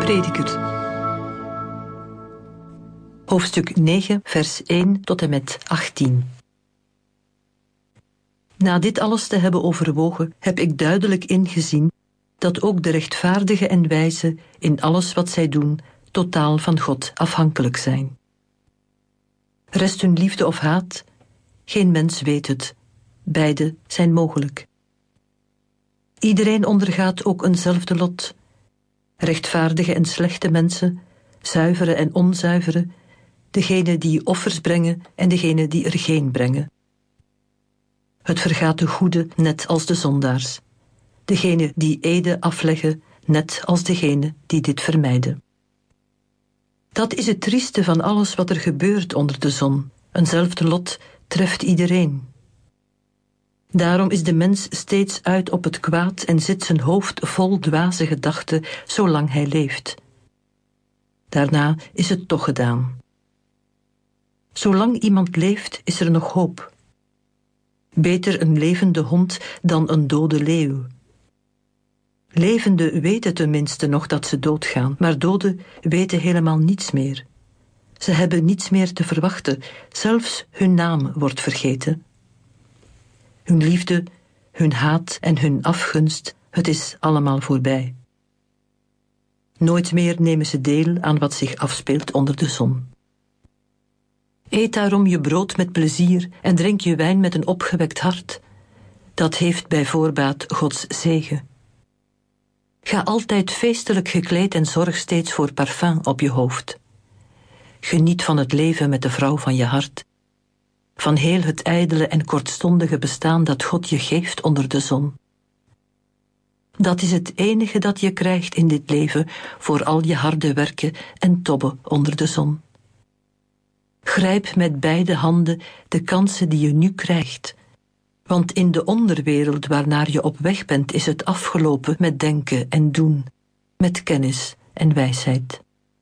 Prediker. Hoofdstuk 9, vers 1 tot en met 18. Na dit alles te hebben overwogen, heb ik duidelijk ingezien dat ook de rechtvaardigen en wijzen in alles wat zij doen totaal van God afhankelijk zijn. Rest hun liefde of haat? Geen mens weet het. Beide zijn mogelijk. Iedereen ondergaat ook eenzelfde lot. Rechtvaardige en slechte mensen, zuivere en onzuivere, degene die offers brengen en degene die er geen brengen. Het vergaat de goede net als de zondaars, degene die ede afleggen net als degene die dit vermijden. Dat is het trieste van alles wat er gebeurt onder de zon. Eenzelfde lot treft iedereen. Daarom is de mens steeds uit op het kwaad en zit zijn hoofd vol dwaze gedachten zolang hij leeft. Daarna is het toch gedaan. Zolang iemand leeft, is er nog hoop. Beter een levende hond dan een dode leeuw. Levenden weten tenminste nog dat ze doodgaan, maar doden weten helemaal niets meer. Ze hebben niets meer te verwachten, zelfs hun naam wordt vergeten. Hun liefde, hun haat en hun afgunst, het is allemaal voorbij. Nooit meer nemen ze deel aan wat zich afspeelt onder de zon. Eet daarom je brood met plezier en drink je wijn met een opgewekt hart. Dat heeft bij voorbaat Gods zegen. Ga altijd feestelijk gekleed en zorg steeds voor parfum op je hoofd. Geniet van het leven met de vrouw van je hart. Van heel het ijdele en kortstondige bestaan dat God je geeft onder de zon. Dat is het enige dat je krijgt in dit leven voor al je harde werken en tobben onder de zon. Grijp met beide handen de kansen die je nu krijgt. Want in de onderwereld waarnaar je op weg bent is het afgelopen met denken en doen, met kennis en wijsheid.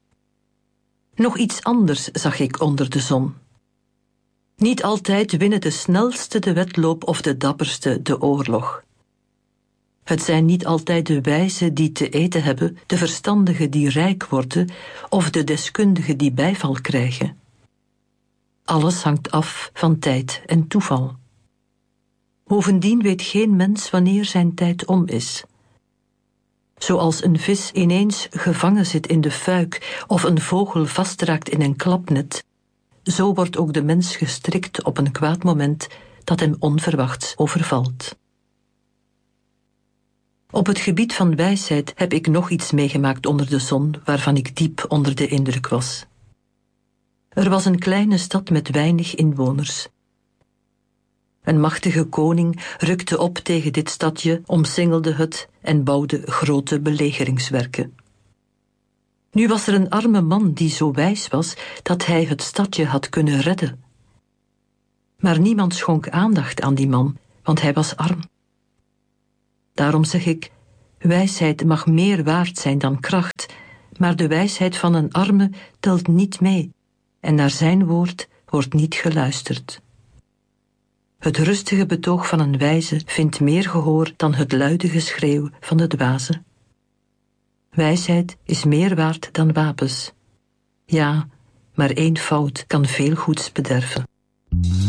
Nog iets anders zag ik onder de zon. Niet altijd winnen de snelste de wedloop of de dapperste de oorlog. Het zijn niet altijd de wijzen die te eten hebben, de verstandigen die rijk worden of de deskundigen die bijval krijgen. Alles hangt af van tijd en toeval. Bovendien weet geen mens wanneer zijn tijd om is. Zoals een vis ineens gevangen zit in de fuik of een vogel vastraakt in een klapnet, zo wordt ook de mens gestrikt op een kwaad moment dat hem onverwachts overvalt. Op het gebied van wijsheid heb ik nog iets meegemaakt onder de zon waarvan ik diep onder de indruk was. Er was een kleine stad met weinig inwoners. Een machtige koning rukte op tegen dit stadje, omsingelde het en bouwde grote belegeringswerken. Nu was er een arme man die zo wijs was dat hij het stadje had kunnen redden. Maar niemand schonk aandacht aan die man, want hij was arm. Daarom zeg ik, wijsheid mag meer waard zijn dan kracht, maar de wijsheid van een arme telt niet mee, en naar zijn woord wordt niet geluisterd. Het rustige betoog van een wijze vindt meer gehoor dan het luide geschreeuw van de dwaze. Wijsheid is meer waard dan wapens. Ja, maar één fout kan veel goeds bederven.